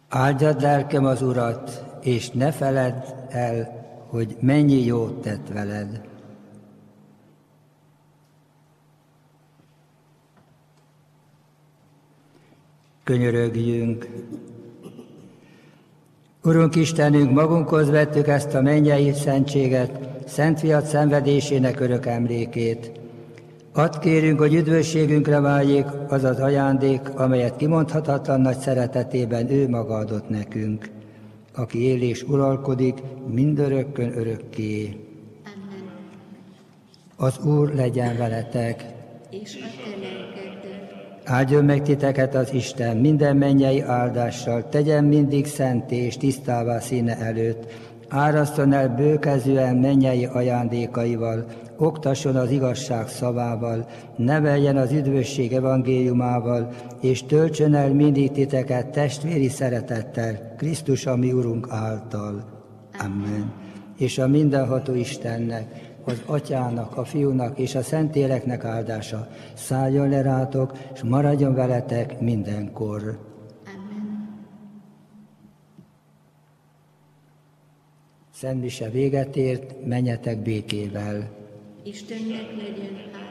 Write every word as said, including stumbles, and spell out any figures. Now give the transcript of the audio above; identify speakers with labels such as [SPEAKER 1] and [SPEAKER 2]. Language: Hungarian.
[SPEAKER 1] Áldjad lelkem az Urat, és ne feledd el, hogy mennyi jót tett veled. Könyörögjünk! Urunk Istenünk, magunkhoz vettük ezt a mennyei szentséget, Szent Fiat szenvedésének örök emlékét. Add kérünk, hogy üdvösségünkre váljék az az ajándék, amelyet kimondhatatlan nagy szeretetében ő maga adott nekünk, aki él és uralkodik mindörökkön örökké.
[SPEAKER 2] Amen.
[SPEAKER 1] Az Úr legyen veletek,
[SPEAKER 2] És a te lelkeddel.
[SPEAKER 1] áldjon meg titeket az Isten minden mennyei áldással, tegyen mindig szenté és tisztává színe előtt, áraszton el bőkezően mennyei ajándékaival, oktasson az igazság szavával, neveljen az üdvösség evangéliumával, és töltsön el mindig titeket testvéri szeretettel, Krisztus a mi Urunk által. Amen. És a mindenható Istennek, az Atyának, a Fiúnak és a Szentléleknek áldása szálljon le rátok, és maradjon veletek mindenkor.
[SPEAKER 2] Amen.
[SPEAKER 1] Szent mise véget ért, menjetek békével.
[SPEAKER 2] Istennek legyen